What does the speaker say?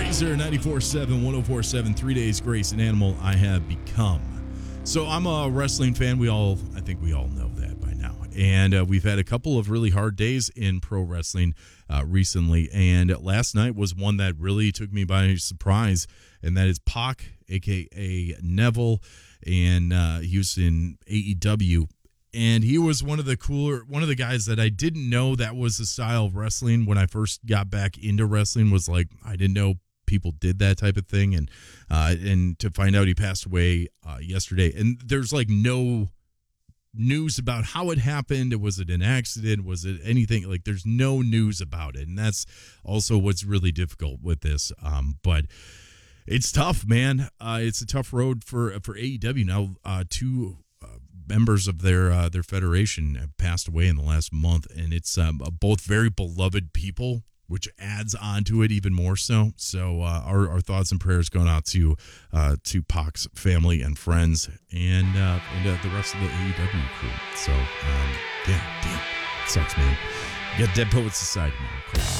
Laser 94.7, 104.7, 3 Days Grace, an animal I have become. So I'm a wrestling fan. I think we all know that by now. And we've had a couple of really hard days in pro wrestling recently. And last night was one that really took me by surprise. And that is Pac, a.k.a. Neville. And he was in AEW. And he was one of the guys that I didn't know that was the style of wrestling when I first got back into wrestling. Was like, I didn't know people did that type of thing. And to find out he passed away yesterday. And there's like no news about how it happened. Was it an accident? Was it anything? Like, there's no news about it. And that's also what's really difficult with this. But it's tough, man. It's a tough road for AEW now. Two members of their federation have passed away in the last month, and it's both very beloved people, which adds on to it even more so. So our thoughts and prayers going out to Pac's family and friends and the rest of the AEW crew. So damn, sucks, man. You got Dead Poets Society, man. Cool.